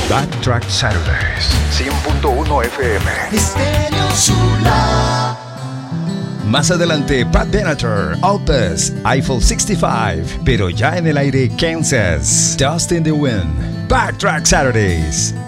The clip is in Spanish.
Backtrack Saturdays, 100.1 FM. Estéreo Sula. Más adelante, Pat Benatar, Opus, Eiffel 65, pero ya en el aire, Kansas, Dust in the Wind. Backtrack Saturdays.